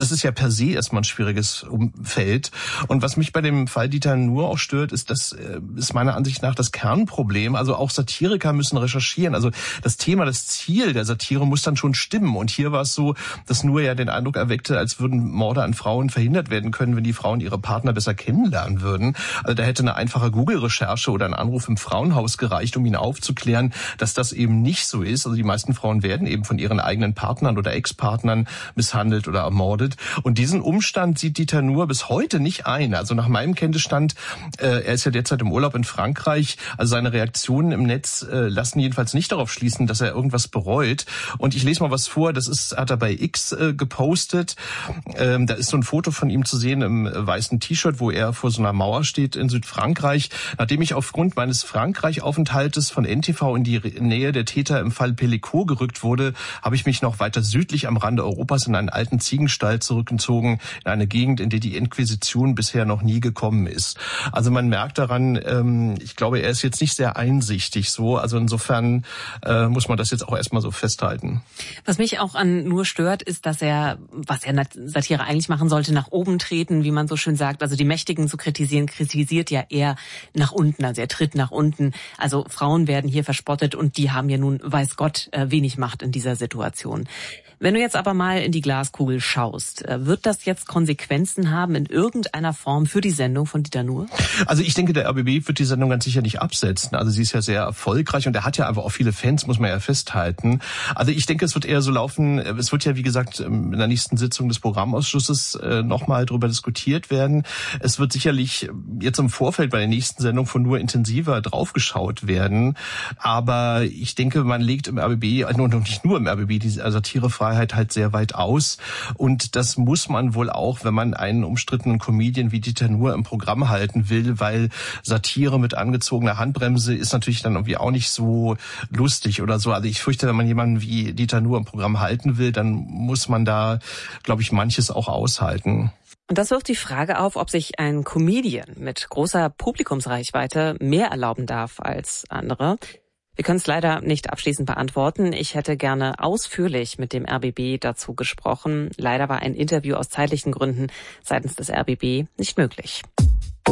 das ist ja per se erstmal ein schwieriges Umfeld. Und was mich bei dem Fall Dieter Nuhr auch stört, ist, das ist meiner Ansicht nach das Kernproblem. Also auch Satiriker müssen recherchieren. Also das Thema, das Ziel der Satire muss dann schon stimmen. Und hier war es so, dass Nuhr ja den Eindruck erweckte, als würden Morde an Frauen verhindert werden können, wenn die Frauen ihre Partner besser kennenlernen würden. Also da hätte eine einfache Google-Recherche oder ein Anruf im Frauenhaus gereicht, um ihn aufzuklären, dass das eben nicht so ist. Also die meisten Frauen werden eben von ihren eigenen Partnern oder Ex-Partnern misshandelt oder ermordet. Und diesen Umstand sieht Dieter Nuhr bis heute nicht ein. Also nach meinem Kenntnisstand, er ist ja derzeit im Urlaub in Frankreich, also seine Reaktionen im Netz lassen jedenfalls nicht darauf schließen, dass er irgendwas bereut. Und ich lese mal was vor, hat er bei X gepostet. Da ist so ein Foto von ihm zu sehen im weißen T-Shirt, wo er vor so einer Mauer steht in Südfrankreich. Nachdem ich aufgrund meines Frankreich-Aufenthaltes von NTV in die Nähe der Täter im Fall Pellico gerückt wurde, habe ich mich noch weiter südlich am Rande Europas in einen alten Ziegenstall zurückgezogen, in eine Gegend, in der die Inquisition bisher noch nie gekommen ist. Also man merkt daran, ich glaube, er ist jetzt nicht sehr einsichtig so. Also insofern muss man das jetzt auch erstmal so festhalten. Was mich auch an Nuhr stört, ist, dass er, was er Satire eigentlich machen sollte, nach oben treten, wie man so schön sagt. Also die Mächtigen zu kritisieren, kritisiert ja eher nach unten. Also er tritt nach unten. Also Frauen werden hier verspottet und die haben ja nun, weiß Gott, wenig Macht in dieser Situation. Wenn du jetzt aber mal in die Glaskugel schaust, wird das jetzt Konsequenzen haben in irgendeiner Form für die Sendung von Dieter Nuhr? Also ich denke, der RBB wird die Sendung ganz sicher nicht absetzen. Also sie ist ja sehr erfolgreich und er hat ja einfach auch viele Fans, muss man ja festhalten. Also ich denke, es wird eher so laufen, es wird ja wie gesagt in der nächsten Sitzung des Programmausschusses nochmal darüber diskutiert werden. Es wird sicherlich jetzt im Vorfeld bei der nächsten Sendung von Nuhr intensiver draufgeschaut werden. Aber ich denke, man legt im RBB, und nicht nur im RBB, die Satirefreiheit halt sehr weit aus. Und das muss man wohl auch, wenn man einen umstrittenen Comedian wie Dieter Nuhr im Programm halten will, weil Satire mit angezogener Handbremse ist natürlich dann irgendwie auch nicht so lustig oder so. Also ich fürchte, wenn man jemanden wie Dieter Nuhr im Programm halten will, dann muss man da, glaube ich, manches auch aushalten. Und das wirft die Frage auf, ob sich ein Comedian mit großer Publikumsreichweite mehr erlauben darf als andere. Wir können es leider nicht abschließend beantworten. Ich hätte gerne ausführlich mit dem RBB dazu gesprochen. Leider war ein Interview aus zeitlichen Gründen seitens des RBB nicht möglich.